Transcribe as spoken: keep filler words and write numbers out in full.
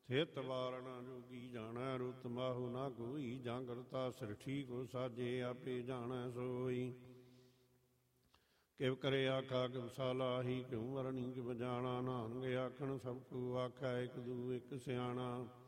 ਥਿਤ ਵਾਰਣਾ ਜੋਗੀ ਜਾਣੈ ਰੁਤ ਮਾਹੂ ਨਾ ਕੋਈ, ਜਾਂ ਕਰਤਾ ਸਿਰਠੀ ਕੋ ਸਾਜੇ ਆਪੇ ਜਾਣੈ ਸੋਈ। ਕਿਵ ਕਰੇ ਆਖਾ ਕਿਵ ਸਾਲਾਹੀ, ਕਿਉ ਵਰਣੀ ਕਿਵ ਜਾਣਾ, ਨਾਨਕ ਆਖਣ ਸਭ ਕੋ ਆਖੈ, ਇਕ ਦੂ ਇਕ ਸਿਆਣਾ।